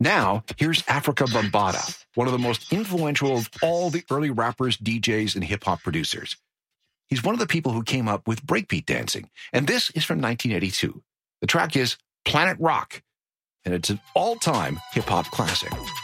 Now, here's Africa Bambaataa, one of the most influential of all the early rappers, DJs, and hip-hop producers. He's one of the people who came up with breakbeat dancing, and this is from 1982. The track is Planet Rock, and it's an all-time hip-hop classic.